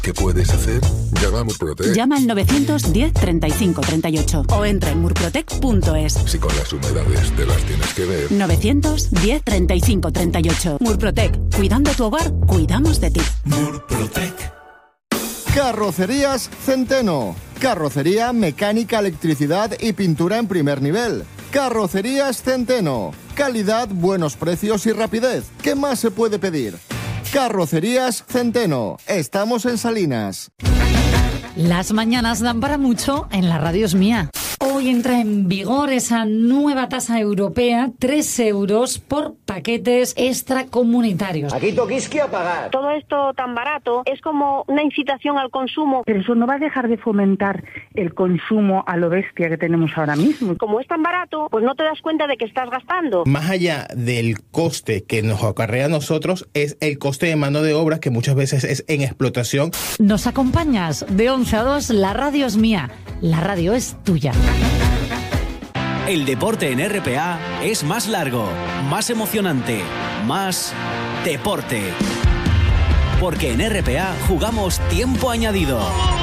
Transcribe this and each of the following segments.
¿Qué puedes hacer? Llama a Murprotec. Llama al 910 35 38 o entra en murprotec.es. Si con las humedades te las tienes que ver. 910 35 38. Murprotec. Cuidando tu hogar, cuidamos de ti. Murprotec. Carrocerías Centeno. Carrocería, mecánica, electricidad y pintura en primer nivel. Carrocerías Centeno. Calidad, buenos precios y rapidez. ¿Qué más se puede pedir? Carrocerías Centeno. Estamos en Salinas. Las mañanas dan para mucho en la radio es mía. Hoy entra en vigor esa nueva tasa europea, 3 euros por paquetes extracomunitarios. Aquí toquisqui a pagar. Todo esto tan barato es como una incitación al consumo. Pero eso no va a dejar de fomentar el consumo a lo bestia que tenemos ahora mismo. Como es tan barato, pues no te das cuenta de que estás gastando. Más allá del coste que nos acarrea a nosotros, es el coste de mano de obra que muchas veces es en explotación. ¿Nos acompañas? De 11 a 2, la radio es mía. La radio es tuya. El deporte en RPA es más largo, más emocionante, más deporte. Porque en RPA jugamos tiempo añadido.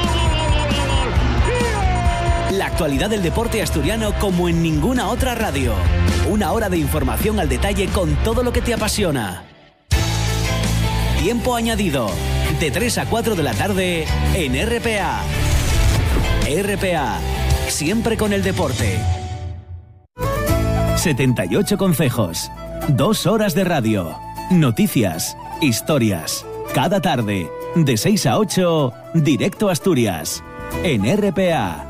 La actualidad del deporte asturiano como en ninguna otra radio. Una hora de información al detalle con todo lo que te apasiona. Tiempo añadido, de 3 a 4 de la tarde en RPA. RPA, siempre con el deporte. 78 concejos, 2 horas de radio, noticias, historias. Cada tarde, de 6 a 8, directo a Asturias, en RPA.